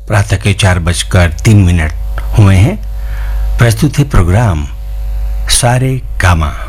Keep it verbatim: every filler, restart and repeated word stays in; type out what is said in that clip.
प्रातः के चार बजकर तीन मिनट हुए हैं। प्रस्तुत है प्रोग्राम सारे गामा।